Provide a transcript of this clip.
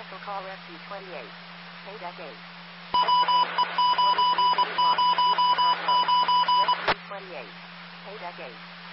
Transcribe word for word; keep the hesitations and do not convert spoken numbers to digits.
special call S U twenty-eight. Pay deck eight. twenty-three thirty-one. East High Road. Rescue twenty-eight. Pay deck eight.